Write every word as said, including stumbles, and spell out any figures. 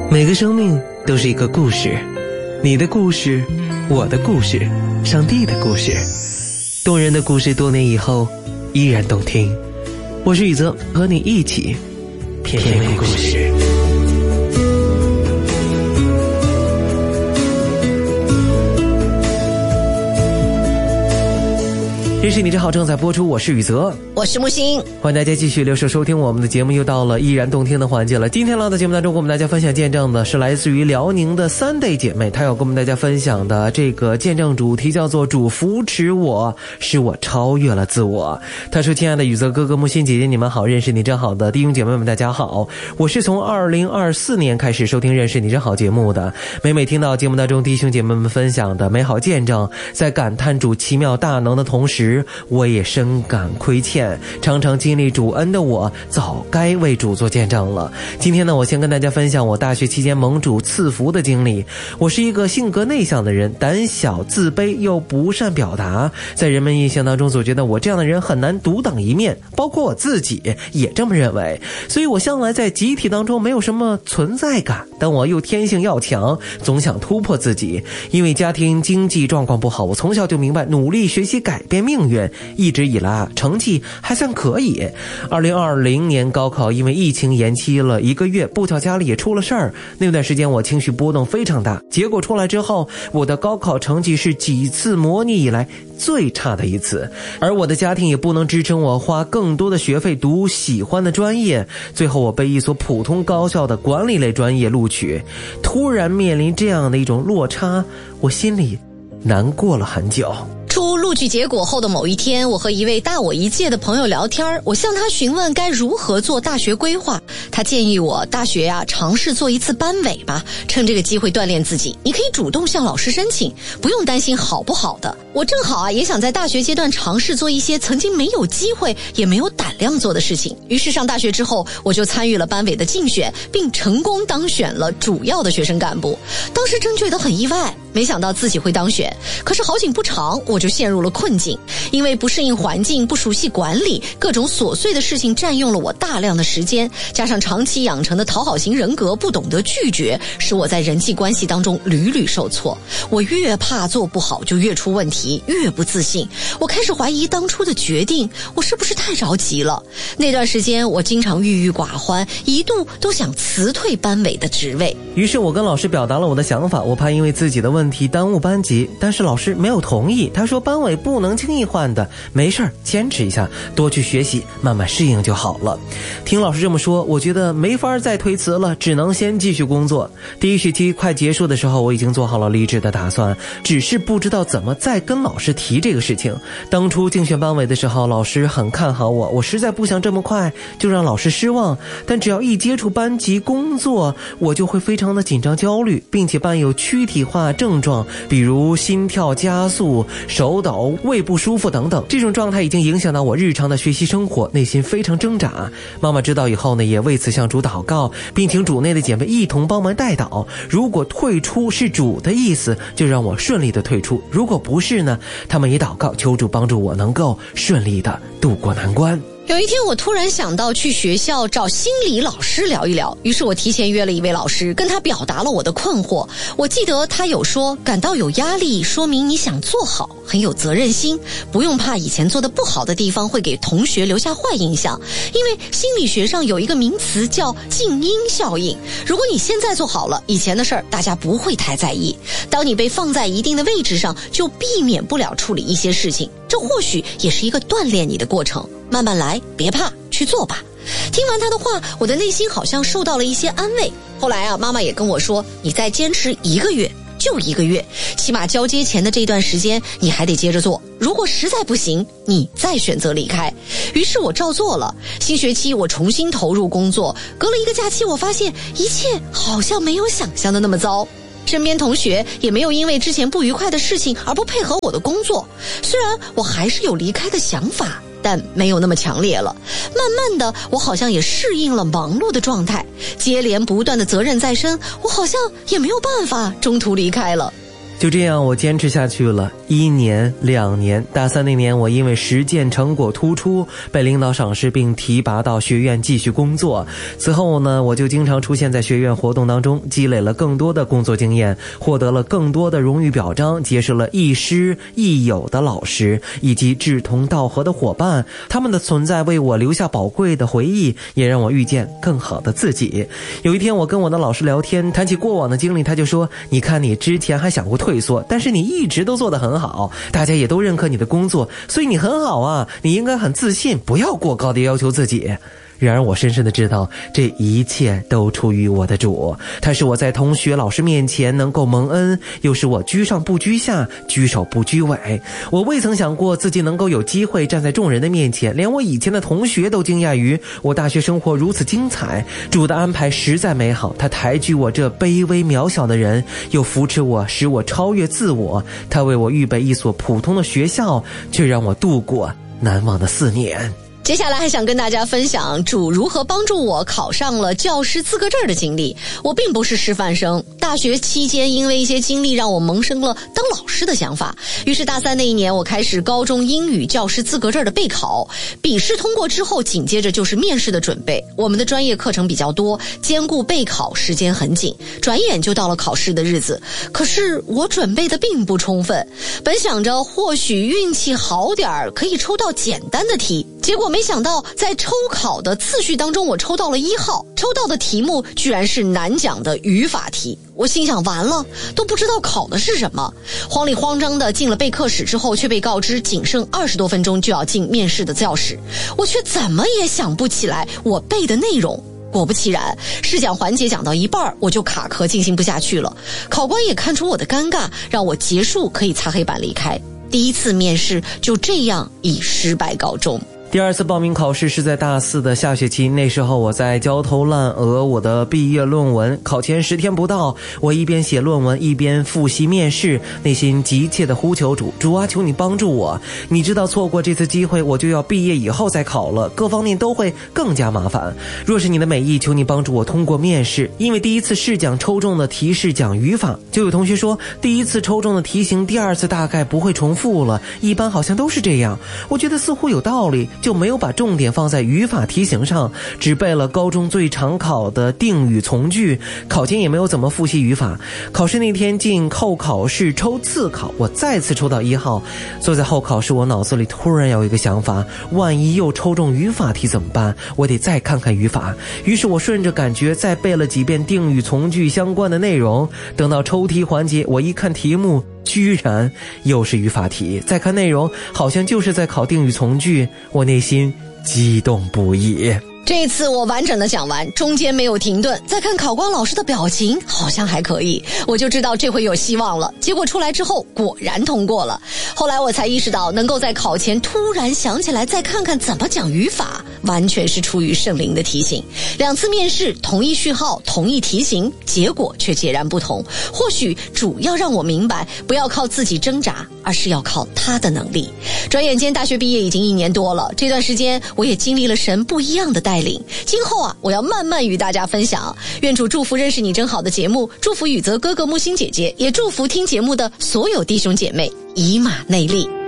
每个生命都是一个故事，你的故事，我的故事，上帝的故事，动人的故事，多年以后依然动听。我是宇泽，和你一起品味故事。认识你正好正在播出，我是宇泽， 我是木星， 欢迎大家继续留守收听我们的节目，又到了依然动听的环节了。今天呢，在节目当中跟我们大家分享见证的是来自于辽宁的三代姐妹，她要跟我们大家分享的这个见证主题叫做主扶持我，使我超越了自我。她说：亲爱的宇泽哥哥、木星姐姐，你们好，认识你正好的弟兄姐妹们大家好，我是从二零二四年开始收听认识你正好节目的，每每听到节目当中弟兄姐妹们分享的美好见证，在感叹主奇妙大能的同时，我也深感亏欠，常常经历主恩的我早该为主做见证了。今天呢，我先跟大家分享我大学期间蒙主赐福的经历。我是一个性格内向的人，胆小自卑又不善表达，在人们印象当中总觉得我这样的人很难独当一面，包括我自己也这么认为，所以我向来在集体当中没有什么存在感，但我又天性要强，总想突破自己。因为家庭经济状况不好，我从小就明白努力学习改变命运，一直以来啊，成绩还算可以。二零二零年高考因为疫情延期了一个月，不巧家里也出了事儿，那段时间我情绪波动非常大。结果出来之后，我的高考成绩是几次模拟以来最差的一次，而我的家庭也不能支撑我花更多的学费读喜欢的专业，最后我被一所普通高校的管理类专业录取。突然面临这样的一种落差，我心里难过了很久。 出录取结果后的某一天，我和一位大我一届的朋友聊天，我向他询问该如何做大学规划。他建议我大学呀、啊、尝试做一次班委吧，趁这个机会锻炼自己。你可以主动向老师申请，不用担心好不好的。我正好啊也想在大学阶段尝试做一些曾经没有机会也没有胆量做的事情。于是上大学之后，我就参与了班委的竞选，并成功当选了主要的学生干部。当时真觉得很意外，没想到自己会当选。可是好景不长，我就陷入了困境，因为不适应环境，不熟悉管理，各种琐碎的事情占用了我大量的时间，加上长期养成的讨好型人格，不懂得拒绝，使我在人际关系当中屡屡受挫。我越怕做不好就越出问题，越不自信。我开始怀疑当初的决定，我是不是太着急了？那段时间我经常郁郁寡欢，一度都想辞退班委的职位。 于是我跟老师表达了我的想法，我怕因为自己的问题耽误班级，但是老师没有同意。他说班委不能轻易换的，没事儿，坚持一下，多去学习，慢慢适应就好了。听老师这么说，我觉得没法再推辞了，只能先继续工作。第一学期快结束的时候，我已经做好了离职的打算，只是不知道怎么再跟老师提这个事情。当初竞选班委的时候，老师很看好我，我实在不想这么快就让老师失望，但只要一接触班级工作，我就会非常的紧张焦虑，并且伴有躯体化症状，比如心跳加速、手抖、胃不舒服等等。这种状态已经影响到我日常的学习生活，内心非常挣扎。妈妈知道以后呢，也为此向主祷告，并请主内的姐妹一同帮忙代祷。如果退出是主的意思，就让我顺利的退出；如果不是呢，他们也祷告求主帮助我能够顺利的度过难关。 有一天我突然想到去学校找心理老师聊一聊，于是我提前约了一位老师，跟他表达了我的困惑。我记得他有说，感到有压力说明你想做好，很有责任心，不用怕以前做的不好的地方会给同学留下坏印象，因为心理学上有一个名词叫静音效应。如果你现在做好了，以前的事儿大家不会太在意，当你被放在一定的位置上，就避免不了处理一些事情，这或许也是一个锻炼你的过程。慢慢来，别怕，去做吧。听完他的话，我的内心好像受到了一些安慰。后来啊，妈妈也跟我说，你再坚持一个月，就一个月，起码交接前的这段时间你还得接着做，如果实在不行，你再选择离开。于是我照做了。新学期我重新投入工作，隔了一个假期，我发现一切好像没有想象的那么糟。身边同学也没有因为之前不愉快的事情而不配合我的工作，虽然我还是有离开的想法，但没有那么强烈了。慢慢的，我好像也适应了忙碌的状态，接连不断的责任在身，我好像也没有办法中途离开了。 就这样我坚持下去了， 一年两年，大三那年我因为实践成果突出被领导赏识并提拔到学院继续工作。此后呢，我就经常出现在学院活动当中，积累了更多的工作经验，获得了更多的荣誉表彰，结识了亦师亦友的老师以及志同道合的伙伴，他们的存在为我留下宝贵的回忆，也让我遇见更好的自己。有一天我跟我的老师聊天，谈起过往的经历，他就说，你看你之前还想过退缩，但是你一直都做得很好，大家也都认可你的工作，所以你很好啊，你应该很自信，不要过高的要求自己。然而我深深的知道，这一切都出于我的主，他是我在同学老师面前能够蒙恩，又是我居上不居下，居首不居尾。我未曾想过自己能够有机会站在众人的面前，连我以前的同学都惊讶于我大学生活如此精彩。主的安排实在美好，他抬举我这卑微渺小的人，又扶持我，使我超越自我。他为我预备一所普通的学校，却让我度过难忘的四年。 接下来还想跟大家分享主如何帮助我考上了教师资格证的经历。我并不是师范生，大学期间因为一些经历让我萌生了当老师的想法，于是大三那一年我开始高中英语教师资格证的备考，笔试通过之后紧接着就是面试的准备。我们的专业课程比较多，兼顾备考时间很紧，转眼就到了考试的日子。可是我准备的并不充分，本想着或许运气好点儿可以抽到简单的题，结果没想到在抽考的次序当中我抽到了一号，抽到的题目居然是难讲的语法题。我心想完了，都不知道考的是什么，慌里慌张的进了备课室之后，却被告知仅剩二十多分钟就要进面试的教室，我却怎么也想不起来我背的内容。果不其然，试讲环节讲到一半我就卡壳进行不下去了，考官也看出我的尴尬，让我结束可以擦黑板离开。第一次面试就这样以失败告终。 第二次报名考试是在大四的下学期，那时候我在焦头烂额我的毕业论文，考前十天不到，我一边写论文一边复习面试，内心急切的呼求主，主啊，求你帮助我，你知道错过这次机会我就要毕业以后再考了，各方面都会更加麻烦，若是你的美意，求你帮助我通过面试。因为第一次试讲抽中的题是讲语法，就有同学说第一次抽中的题型第二次大概不会重复了，一般好像都是这样，我觉得似乎有道理，就没有把重点放在语法题型上，只背了高中最常考的定语从句，考前也没有怎么复习语法。考试那天进后考试抽次考，我再次抽到一号，坐在后考试我脑子里突然有一个想法，万一又抽中语法题怎么办？我得再看看语法。于是我顺着感觉再背了几遍定语从句相关的内容，等到抽题环节，我一看题目居然又是语法题，再看内容好像就是在考定语从句，我内心激动不已。 这一次我完整的讲完，中间没有停顿，再看考官老师的表情好像还可以，我就知道这回有希望了。结果出来之后果然通过了。后来我才意识到，能够在考前突然想起来再看看怎么讲语法，完全是出于圣灵的提醒。两次面试同一序号同一题型，结果却截然不同。或许主要让我明白，不要靠自己挣扎，而是要靠他的能力。转眼间大学毕业已经一年多了，这段时间我也经历了神不一样的带领，今后啊，我要慢慢与大家分享。愿主祝福认识你真好的节目，祝福宇泽哥哥木星姐姐，也祝福听节目的所有弟兄姐妹以马内利。